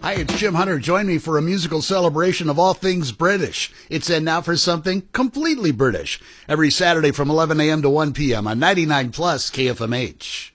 Hi, it's Jim Hunter. Join me for a musical celebration of all things British. It's in now for something completely British. Every Saturday from 11 a.m. to 1 p.m. on 99 Plus KFMH.